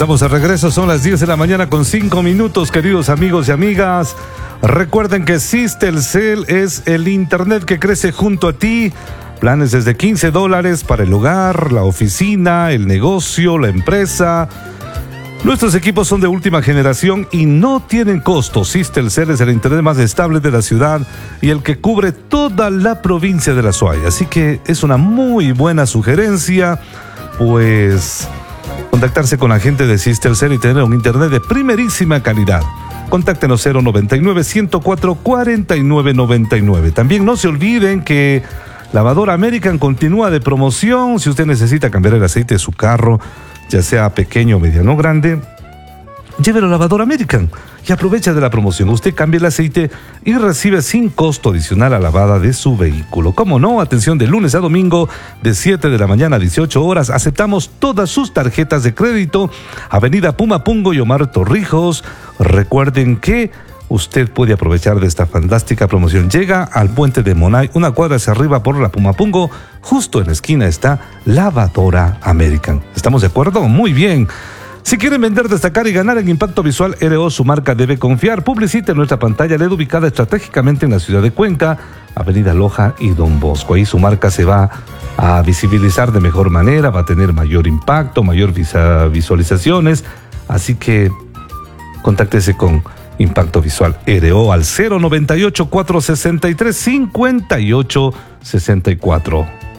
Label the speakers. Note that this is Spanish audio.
Speaker 1: Estamos de regreso, son las 10 de la mañana con 5 minutos, queridos amigos y amigas. Recuerden que Sistelcel es el internet que crece junto a ti. Planes desde $15 para el hogar, la oficina, el negocio, la empresa. Nuestros equipos son de última generación y no tienen costo. Sistelcel es el internet más estable de la ciudad y el que cubre toda la provincia de La Suaya. Así que es una muy buena sugerencia, pues, contactarse con la gente de Sistelcel y tener un internet de primerísima calidad. Contáctenos 099-104-4999. También no se olviden que Lavadora American continúa de promoción. Si usted necesita cambiar el aceite de su carro, ya sea pequeño, mediano o grande, llévelo a Lavadora American y aprovecha de la promoción. Usted cambia el aceite y recibe sin costo adicional la lavada de su vehículo. ¿Cómo no? Atención, de lunes a domingo, de 7 de la mañana a 18 horas. Aceptamos todas sus tarjetas de crédito. Avenida Pumapungo y Omar Torrijos. Recuerden que usted puede aprovechar de esta fantástica promoción. Llega al puente de Monay, una cuadra hacia arriba por la Pumapungo. Justo en la esquina está Lavadora American. ¿Estamos de acuerdo? Muy bien. Si quieren vender, destacar y ganar en impacto visual RO, su marca debe confiar. Publicite en nuestra pantalla LED ubicada estratégicamente en la ciudad de Cuenca, Avenida Loja y Don Bosco. Ahí su marca se va a visibilizar de mejor manera, va a tener mayor impacto, mayor visualizaciones. Así que contáctese con Impacto Visual RO al 098-463-5864.